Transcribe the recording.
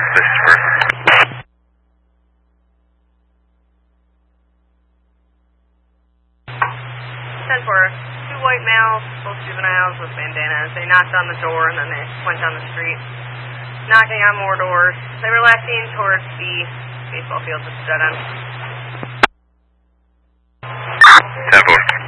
This is first. 10-4, two white males, both juveniles with bandanas. They knocked on the door and then they went down the street, knocking on more doors. They were lefting towards the baseball field, which is dead end. 10-4.